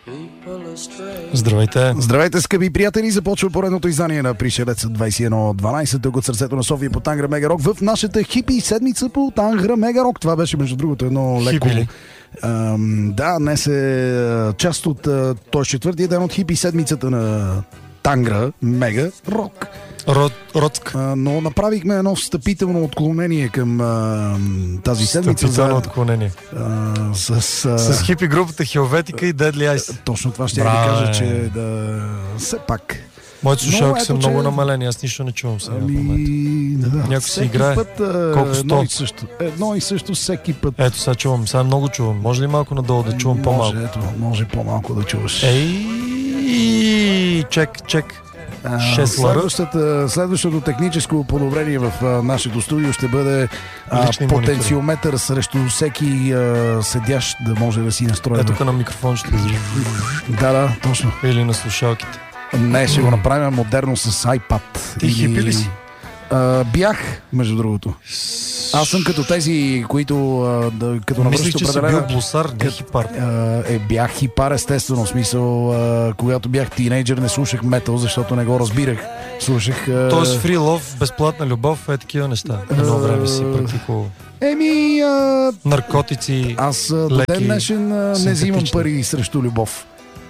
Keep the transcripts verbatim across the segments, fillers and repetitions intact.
Здравейте! Здравейте, скъпи приятели! Започва поредното издание на Пришелец двайсет и едно дванайсет тук от сърцето на София по Тангра Мега Рок в нашата хипи седмица по Тангра Мега Рок. Това беше, между другото, едно леко... Ам, да, днес е част от... Той е четвъртия ден от хипи седмицата на Тангра Мега Рок. Род, Родск. А, но направихме едно встъпително отклонение към а, тази седмица. Встъпително отклонение. А, с, а... с хипи групата Хелветика и Deadly Ice. Точно това ще я ви кажа, че да... Все пак... Моите слушалки са много че... намалени, аз нищо не чувам сега. Ами... Да, някой си играе. Път, а... Колко сто? Едно и също. Едно и също всеки път. Ето сега чувам, сега много чувам. Може ли малко надолу да чувам може, по-малко? Ето, може по-малко да чуваш. Ей, чек, чек. А, следващото техническо подобрение в а, нашето студио ще бъде а, потенциометър срещу всеки а, седящ да може да си настрои. Ето тук на микрофон ще изрежи. Да, да, точно. Или на слушалките. Не, ще го направим модерно с iPad. Ти или... хипи ли си? А, бях, между другото. Аз съм като тези, които а, да, като мислих, че си бил блусар, не хипар. Е, бях хипар, естествено, в смисъл, а, когато бях тинейджър, не слушах метал, защото не го разбирах. Слушах... А... Тоест фри лов, безплатна любов, е такива неща. Едно време си практикувал. Еми... А... наркотици, аз до леки, ден днешен а, не взимам пари срещу любов.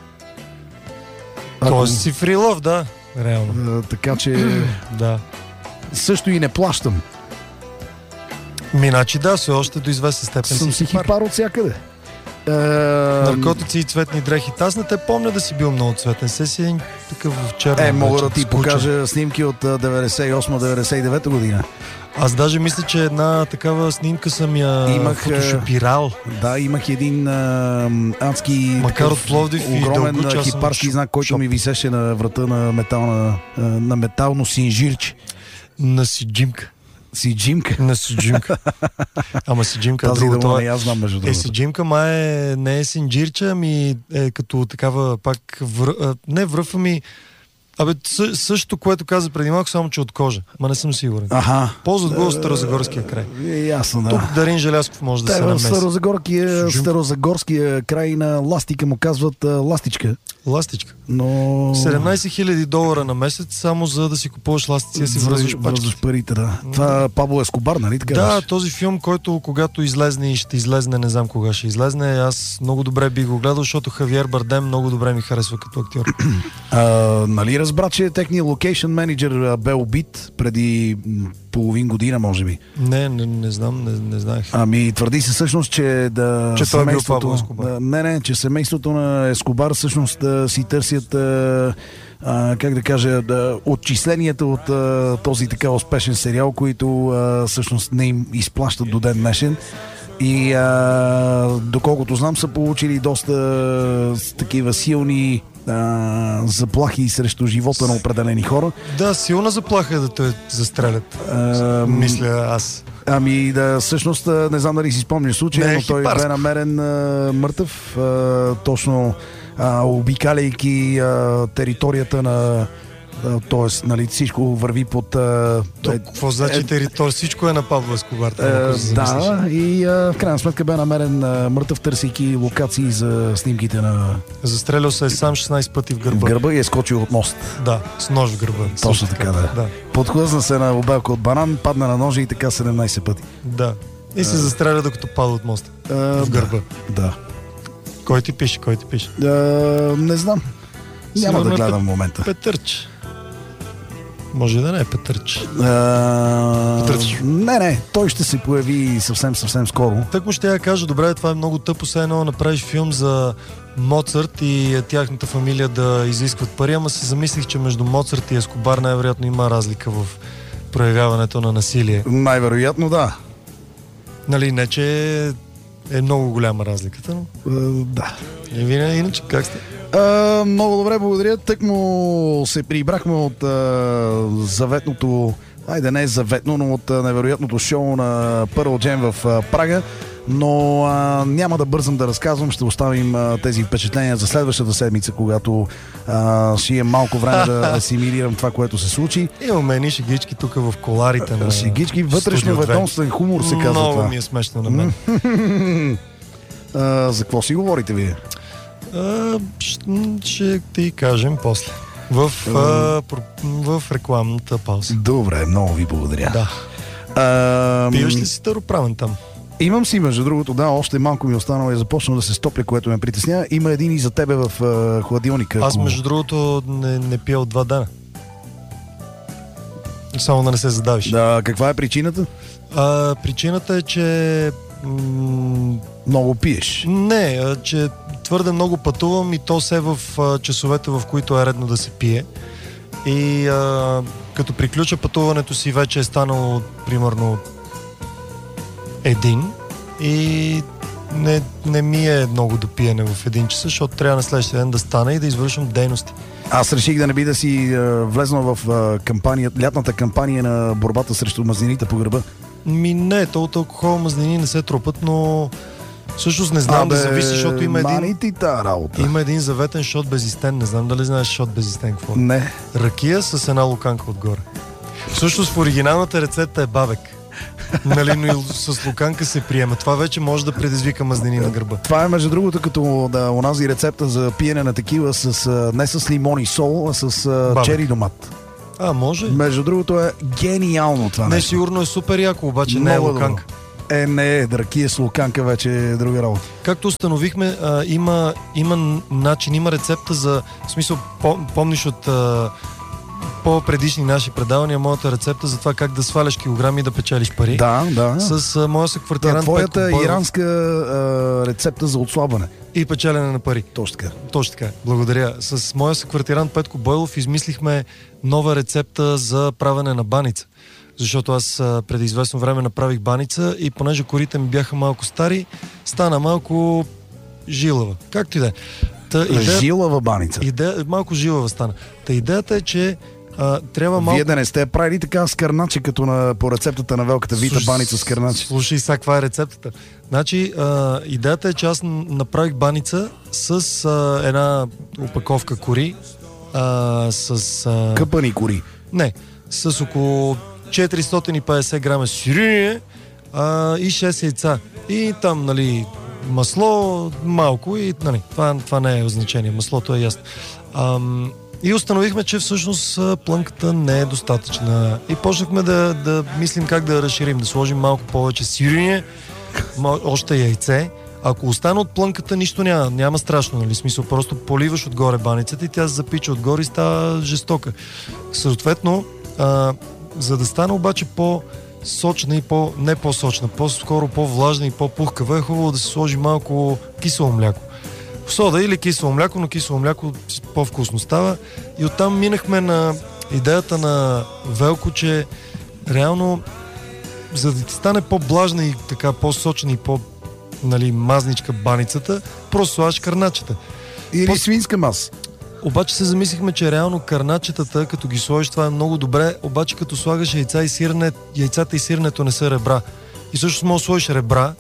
Тоест си фри лов, да. Реално. А, така че... да. Също и не плащам. Миначи да, все още до известен степен съм си хипар, хипар от всякъде. Е... Наркотици и цветни дрехи. Аз не те помня да си бил много цветен. Се си един такъв в черно. Е, мога да ти покажа снимки от деветдесет и осма деветдесет и девета година. Аз даже мисля, че една такава снимка съм я имах, фотошопирал. Да, имах един а, адски макар от Пловдив огромен и дълго, хипарски знак, който шоп. ми висеше на врата на, метална, на метално синжирче. На Сиджимка. Сиджимка? На Сиджимка. Ама Сиджимка е друго. Това не я знам, между другото. Е, Сиджимка май е, не е синджирче, ами е като такава пак вър... не връв, ами абе, същото, което каза преди малко, само че от кожа. Ма не съм сигурен. Аха. Ползват го от Старозагорския край. Е, ясно, да. Тук Дарин Желязков може да Те, се намеси. Старозагорския, Старозагорския край на ластика му казват а, ластичка. Ластичка. Но... седемнайсет хиляди долара на месец, само за да си купуваш ластици и си връзваш пачките. парите, да. Това Пабло Ескобар, нали така? Да, беше? Този филм, който когато излезне и ще излезне, не знам кога ще излезне, аз много добре би го гледал, защото Хавиер Бардем много добре ми харесва като актьор. А, нали разбра, че техният локейшн менеджер бе убит преди половин година, може би? Не, не, не знам, не, не знаех. Ами твърди се всъщност, че да че той е бил Пабло Ескобар. Да, не, не, че семейството на Ескобар всъщност да си търсят а, а, как да кажа, да, отчисленията от а, този така успешен сериал, които а, всъщност не им изплащат до ден днешен. И а, доколкото знам, са получили доста а, такива силни а, заплахи срещу живота на определени хора. Да, силна заплаха е да те застрелят. А, мисля аз. Ами да, всъщност не знам дали си спомняш случая, но той бе намерен а, мъртъв, а, точно а, обикаляйки а, територията на... Тоест, нали, всичко върви под... А, То, е, какво значи е, територия? Всичко е на Пабло Ескобар. Е, да, и а, в крайна сметка бе намерен а, мъртъв, търсейки локации за снимките на... Застрелял се е сам шестнайсет пъти в гърба. В гърба и е скочил от мост. Да, с нож в гърба. Точно така, да. да. Подхлъзна се на обелка от банан, падна на ножа и така седемнайсет пъти. Да. И се а... застреля докато пада от моста. А, в гърба. Да. да. Кой ти пише? Кой ти пише? А, не знам. Няма Сигурно да гледам в момента. Петърч. Може да не е Петърч. А... Петърч. Не, не, той ще се появи съвсем, съвсем скоро. Так му ще я кажа, добре, това е много тъпо, все едно направиш филм за Моцарт и тяхната фамилия да изискват пари, ама се замислих, че между Моцарт и Ескобар най-вероятно има разлика в проявяването на насилие. Най-вероятно, да. Нали, не, че е много голяма разликата, но... Uh, да. И вие, иначе, как сте? Uh, много добре, благодаря. Тък му се прибрахме от uh, заветното, айде не е заветно, но от uh, невероятното шоу на Pearl Jam в uh, Прага. Но а, няма да бързам да разказвам, ще оставим а, тези впечатления за следващата седмица, когато а, ще имам малко време да асимилирам това, което се случи. Имаме едни шегички тук в коларите на шегички, вътрешно ведомствен хумор се казва Много това. ми е смешно на мен. а, за какво си говорите вие? А, ще, ще ти кажем после. В, а, в рекламната пауза. Добре, много ви благодаря. Да. А, Пиваш ли си староправен там? Имам си, между другото, да, още малко ми останало и започна да се стопля, което ме притеснява. Има един и за тебе в а, хладилника. Аз, ако... между другото, не, не пия от два дена. Само да не се задавиш. Да, каква е причината? А, причината е, че... М- Много пиеш. Не, а, че твърде много пътувам и то се в а, часовете, в които е редно да се пие. И а, като приключа пътуването си, вече е станало примерно един и не, не ми е много до пиене в един час, защото трябва на следващия ден да стана и да извършвам дейности. Аз реших да не би да си а, влезнал в а, кампания, лятната кампания на борбата срещу мазнините по гърба. Ми не, то от алкохол мазнини не се трупат, но всъщност не знам да зависи, защото има един, има един заветен шот безистен. Не знам дали знаеш шот безистен какво? Не. Ракия с една луканка отгоре. Всъщност в оригиналната рецепта е бабек. Нали, но и с луканка се приема. Това вече може да предизвика мазнини на гърба. Това е, между другото, като да, онази рецепта за пиене на текила с, не с лимон и сол, а с бабек. Чери домат. А, може? Между другото е гениално това не, нещо. Сигурно е супер яко, обаче много не е луканка. Е, не, ракия с луканка вече е друга работа. Както установихме, а, има, има начин, има рецепта за... В смисъл, помниш от а, по-предишни наши предавания, моята рецепта за това как да сваляш килограми и да печелиш пари. Да, да. С а, моя съквартирант да, твоята Петко Бойлов. Иранска а, рецепта за отслабване. И печелене на пари. Точно така. Точно така. Благодаря. С моя съквартирант Петко Бойлов измислихме нова рецепта за правене на баница. Защото аз а, преди известно време направих баница и понеже корите ми бяха малко стари, стана малко жилава. Както и да е. Идея... Жилава баница. Идея... Малко жилава стана. Та идеята е, че а, трябва малко... Вие да не сте правили така с кърначе, като на, по рецептата на велката вита Слуш... баница с кърначе. Слушай сега, каква е рецептата. Значи, а, идеята е, че аз направих баница с а, една опаковка кори, а, с... А... Къпани кори. Не, с около четиристотин и петдесет грама сирене а, и шест яйца. И там, нали, масло малко и, нали, това, това не е значение. Маслото е ясно. Ам, и установихме, че всъщност плънката не е достатъчна. И почнахме да, да мислим как да разширим, да сложим малко повече сирене, още яйце. Ако остане от плънката, нищо няма, няма страшно, нали? Смисъл, просто поливаш отгоре баницата и тя се запича отгоре и става жестока. Съответно, а, за да стане обаче по-сочна и по, не по-сочна, по-скоро по-влажна и по-пухкава, е хубаво да се сложи малко кисело мляко. Сода или кисело мляко, но кисело мляко по-вкусно става. И оттам минахме на идеята на Велко, че реално, за да ти стане по-влажна и така по-сочна и по- нали, мазничка баницата, просто слагаш кърначета. Или по- свинска маса. Обаче се замислихме, че реално кърначетата, като ги сложиш, това е много добре, обаче като слагаш яйца и сирене, яйцата и сиренето не са ребра. И също можеш да сложиш ребра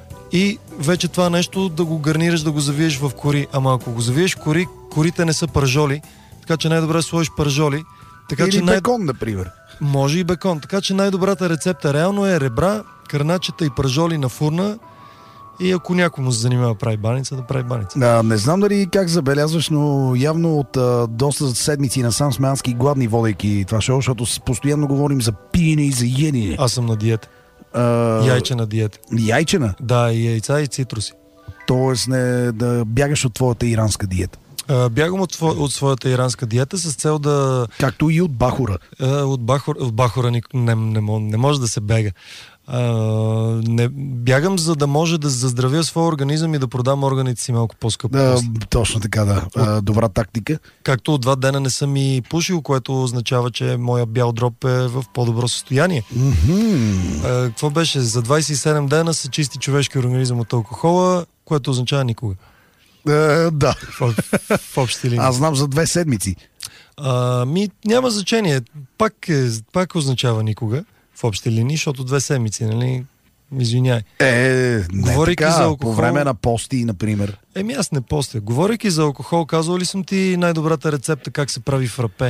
и вече това нещо да го гарнираш, да го завиеш в кори. Ама ако го завиеш в кори, корите не са пържоли, така че най-добре сложиш пържоли. Така, или че бекон, най- например. Може и бекон. Така че най-добрата рецепта реално е ребра, кърначета и пържоли на фурна. И ако някой му се занимава да прави баница, да прави баница. А, не знам дали как забелязваш, но явно от а, доста седмици насам сме адски гладни, водейки това шоу, защото постоянно говорим за пиене и за ядене. Аз съм на диета. А... Яйчена диета. Яйчена? Да, и яйца и цитруси. Тоест не да бягаш от твоята иранска диета. А, бягам от, от своята иранска диета с цел да... Както и от бахура. А, от, бахур, от бахура не, не, не, не може да се бега. А, не, бягам, за да може да заздравя своя организъм и да продам органите си малко по-скъпо. Да, точно така, да. А, добра тактика. Както от два дена не съм и пушил, което означава, че моя бял дроб е в по-добро състояние. Mm-hmm. А, какво беше? За двайсет и седем дена се чисти човешки организъм от алкохола, което означава никога. Uh, да. В, в общи линии. Аз знам за две седмици. А, ми, няма значение. Пак, е, пак означава никога в общи линии, защото две седмици, нали? Извиняй. Е, не Говорейки така, за алкохол, по време на пости, например. Еми аз не постя. Говорейки за алкохол, казвал ли съм ти най-добрата рецепта как се прави фрапе?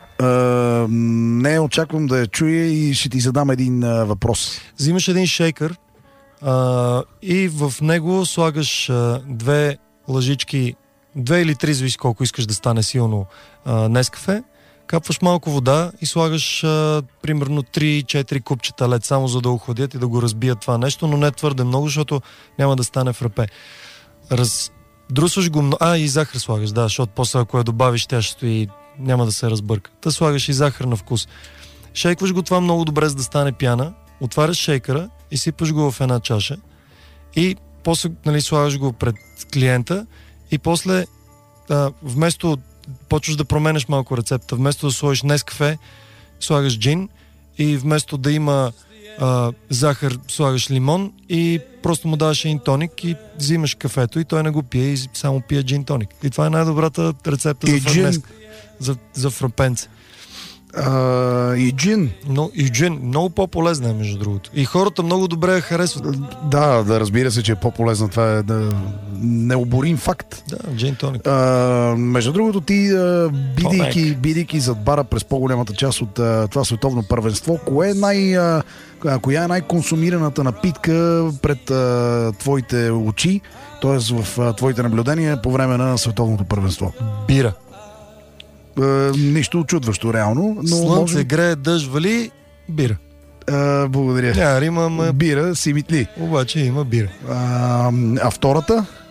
Uh, не, очаквам да я чуя и ще ти задам един uh, въпрос. Взимаш един шейкър а, и в него слагаш а, две лъжички две или три, зависи колко искаш да стане силно а, Нескафе, капваш малко вода и слагаш а, примерно три-четири купчета лед, само за да охладят и да го разбият това нещо, но не твърде много, защото няма да стане фрапе. Раздрусваш го, а и захар слагаш, да, защото после ако я добавиш, тя ще стои, няма да се разбърка. Та слагаш и захар на вкус. Шейкваш го това много добре, за да стане пяна, отваряш шейкъра и сипаш го в една чаша и после, нали, слагаш го пред клиента и после а, вместо почваш да променеш малко рецепта, вместо да сложиш Нескафе, слагаш джин и вместо да има а, захар, слагаш лимон и просто му даваш един тоник и взимаш кафето и той не го пие и само пие джин тоник. И това е най-добрата рецепта и за джин... за, за фрапенце. А, и джин. Но, и джин. Много по-полезна е, между другото. И хората много добре я харесват. Да, да, разбира се, че е по-полезна. Това е да, необорим факт. Да, джин тоник. А, между другото, ти, бидейки, бидейки зад бара през по-голямата част от а, това световно първенство, кое е най, а, коя е най-консумираната напитка пред а, твоите очи, т.е. в а, твоите наблюдения по време на световното първенство? Бира. Uh, нищо очудващо, реално. Но слънце, може... грее, дъжд, вали, бира. Uh, благодаря. Няма, има, ма... Бира, си митли. Обаче има бира. Uh, а втората?